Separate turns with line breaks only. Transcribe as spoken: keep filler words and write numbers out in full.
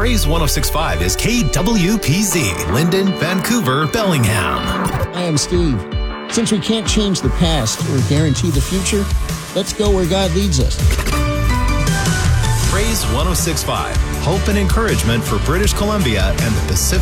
Praise one oh six point five is K W P Z, Linden, Vancouver, Bellingham.
I am Steve. Since we can't change the past or guarantee the future, let's go where God leads us.
Praise one oh six point five, hope and encouragement for British Columbia and the Pacific